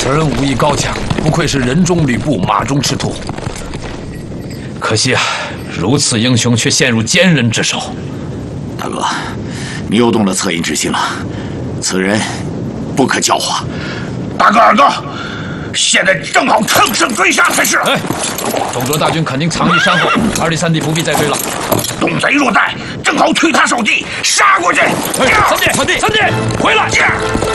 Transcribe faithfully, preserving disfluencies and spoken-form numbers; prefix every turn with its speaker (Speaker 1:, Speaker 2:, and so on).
Speaker 1: 此人武艺高强，不愧是人中吕布，马中赤兔。可惜啊，如此英雄却陷入奸人之手。
Speaker 2: 大哥，你又动了恻隐之心了，此人不可教化。
Speaker 3: 大哥，二哥，现在正好乘胜追杀才是。
Speaker 1: 哎，董卓大军肯定藏匿山后，二弟三弟不必再追了。
Speaker 3: 东贼若在，正好推他守地，杀过去。
Speaker 1: 哎，三弟，三弟，三弟，回来！